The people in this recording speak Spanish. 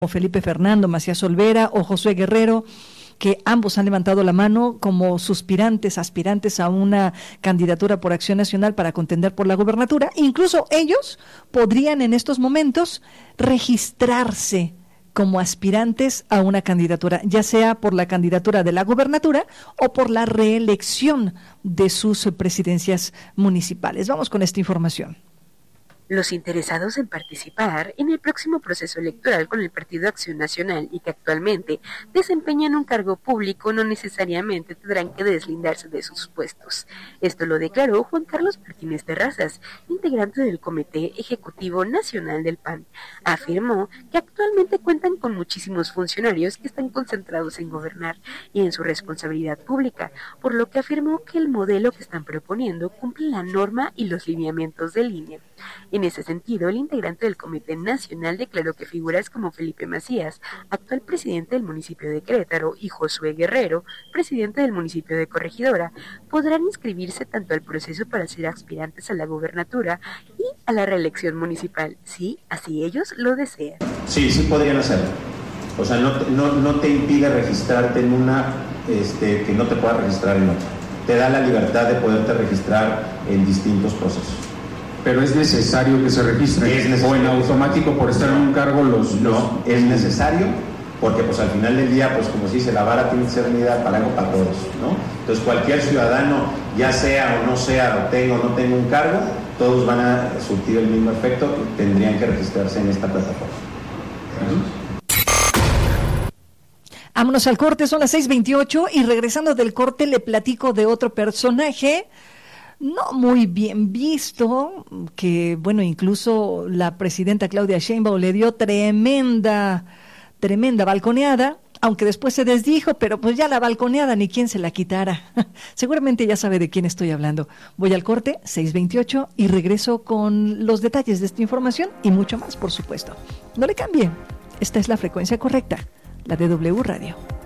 o Felipe Fernando Macías Olvera o Josué Guerrero, que ambos han levantado la mano como aspirantes a una candidatura por Acción Nacional para contender por la gubernatura. Incluso ellos podrían en estos momentos registrarse como aspirantes a una candidatura, ya sea por la candidatura de la gubernatura o por la reelección de sus presidencias municipales. Vamos con esta información. Los interesados en participar en el próximo proceso electoral con el Partido Acción Nacional y que actualmente desempeñan un cargo público no necesariamente tendrán que deslindarse de sus puestos. Esto lo declaró Juan Carlos Martínez Terrazas, integrante del Comité Ejecutivo Nacional del PAN. Afirmó que actualmente cuentan con muchísimos funcionarios que están concentrados en gobernar y en su responsabilidad pública, por lo que afirmó que el modelo que están proponiendo cumple la norma y los lineamientos del INE. En ese sentido, el integrante del Comité Nacional declaró que figuras como Felipe Macías, actual presidente del municipio de Querétaro, y Josué Guerrero, presidente del municipio de Corregidora, podrán inscribirse tanto al proceso para ser aspirantes a la gubernatura y a la reelección municipal, si así ellos lo desean. Sí podrían hacerlo. O sea, no te impide registrarte en una que no te puedas registrar en otra. Te da la libertad de poderte registrar en distintos procesos. Pero es necesario que se registre, o en automático por estar en un cargo No, es necesario, porque pues al final del día, pues como se dice, la vara tiene que ser medida para algo para todos, ¿no? Entonces cualquier ciudadano, ya sea o no sea, o tenga o no tenga un cargo, todos van a surtir el mismo efecto, tendrían que registrarse en esta plataforma. Vámonos al corte, son las 6:28 y regresando del corte le platico de otro personaje no muy bien visto, que bueno, incluso la presidenta Claudia Sheinbaum le dio tremenda balconeada, aunque después se desdijo, pero pues ya la balconeada ni quien se la quitara. Seguramente ya sabe de quién estoy hablando. Voy al corte, 6:28, y regreso con los detalles de esta información y mucho más, por supuesto. No le cambie, esta es la frecuencia correcta, la de W Radio.